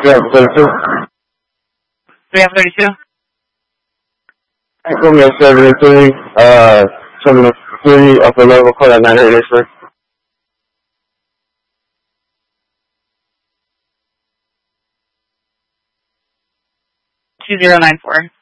Yeah, 32. We have 32. Echo Mill 73, 73, upper level, call at 900 Express. 2094.